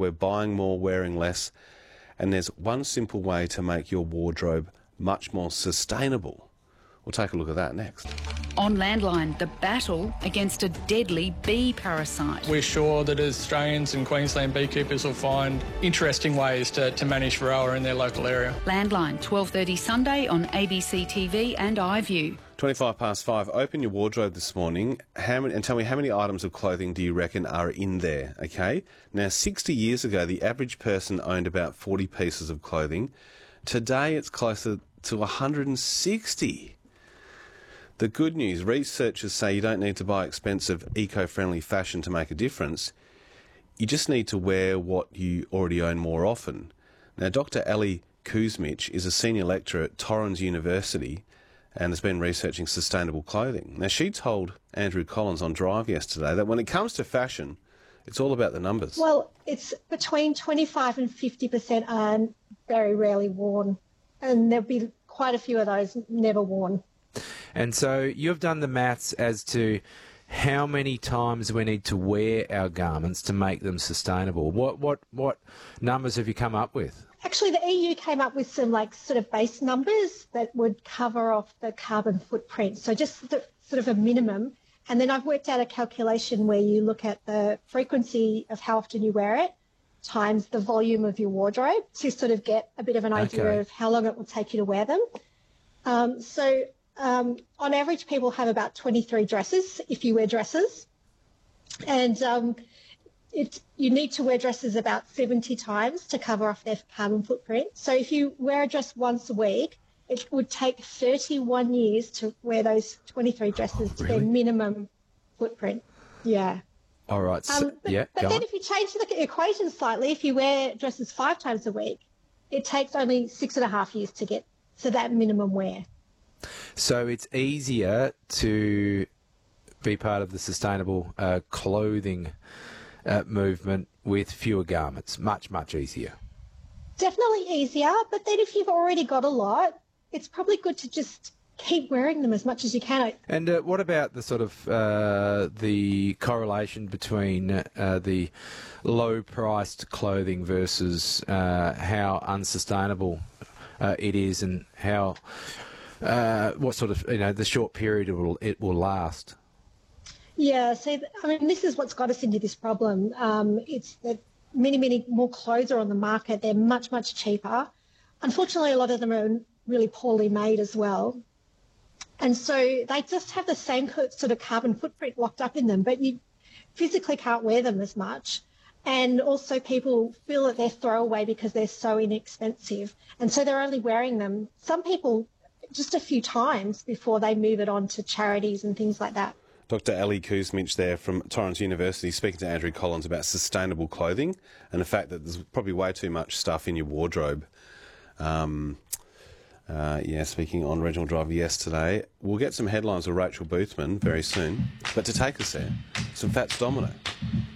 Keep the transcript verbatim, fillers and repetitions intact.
We're buying more, wearing less, and there's one simple way to make your wardrobe much more sustainable. We'll take a look at that next. On Landline, the battle against a deadly bee parasite. We're sure that Australians and Queensland beekeepers will find interesting ways to, to manage Varroa in their local area. Landline, twelve thirty Sunday on A B C T V and iView. twenty-five past five, open your wardrobe this morning how many, and tell me how many items of clothing do you reckon are in there, okay? Now, sixty years ago, the average person owned about forty pieces of clothing. Today, it's closer to one hundred sixty. The good news, researchers say you don't need to buy expensive, eco-friendly fashion to make a difference. You just need to wear what you already own more often. Now, Doctor Ali Kuzmic is a senior lecturer at Torrens University and has been researching sustainable clothing. Now, she told Andrew Collins on Drive yesterday that when it comes to fashion, it's all about the numbers. Well, it's between twenty-five and fifty percent are very rarely worn, and there'll be quite a few of those never worn. And so you've done the maths as to how many times we need to wear our garments to make them sustainable. What what what numbers have you come up with? Actually, the E U came up with some like sort of base numbers that would cover off the carbon footprint. So just the, sort of a minimum. And then I've worked out a calculation where you look at the frequency of how often you wear it times the volume of your wardrobe to sort of get a bit of an idea Okay. of how long it will take you to wear them. Um, so um, on average, people have about twenty-three dresses if you wear dresses. And um, it, you need to wear dresses about seventy times to cover off their carbon footprint. So if you wear a dress once a week, it would take thirty-one years to wear those twenty-three dresses Oh, to really? their minimum footprint. Yeah. All right. So, Um, but yeah, but go then on. if you change the equation slightly, if you wear dresses five times a week, it takes only six and a half years to get to that minimum wear. So it's easier to be part of the sustainable uh, clothing uh, movement with fewer garments. Much, much easier. Definitely easier, but then if you've already got a lot, it's probably good to just keep wearing them as much as you can. And uh, what about the sort of uh, the correlation between uh, the low-priced clothing versus uh, how unsustainable uh, it is, and how uh, what sort of you know the short period it will it will last? Yeah, so th- I mean, this is what's got us into this problem. Um, it's that many, many more clothes are on the market. They're much, much cheaper. Unfortunately, a lot of them are really poorly made as well. And so they just have the same co- sort of carbon footprint locked up in them, but you physically can't wear them as much. And also people feel that they're throwaway because they're so inexpensive. And so they're only wearing them, some people, just a few times before they move it on to charities and things like that. Doctor Ali Kuzmic there from Torrens University speaking to Andrew Collins about sustainable clothing and the fact that there's probably way too much stuff in your wardrobe. Um, uh, yeah, speaking on Regional Drive yesterday. We'll get some headlines with Rachel Boothman very soon. But to take us there, some Fats Domino.